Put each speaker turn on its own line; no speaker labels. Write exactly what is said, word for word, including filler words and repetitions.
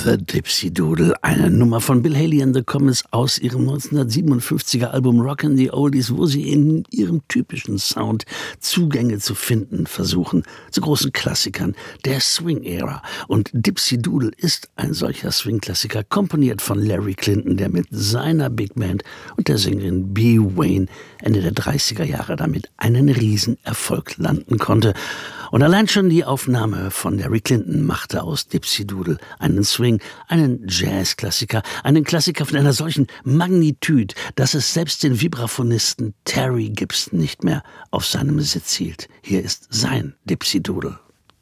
The Dipsy Doodle, eine Nummer von Bill Haley and the Comets aus ihrem neunzehnhundertsiebenundfünfziger Album Rockin' the Oldies, wo sie in ihrem typischen Sound Zugänge zu finden versuchen zu großen Klassikern der Swing-Ära. Und Dipsy Doodle ist ein solcher Swing-Klassiker, komponiert von Larry Clinton, der mit seiner Big Band und der Sängerin Bee Wayne Ende der dreißiger Jahre damit einen Riesenerfolg landen konnte. Und allein schon die Aufnahme von Larry Clinton machte aus Dipsy Doodle einen Swing, einen Jazz-Klassiker, einen Klassiker von einer solchen Magnitude, dass es selbst den Vibraphonisten Terry Gibson nicht mehr auf seinem Sitz hielt. Hier ist sein Dipsy Doodle.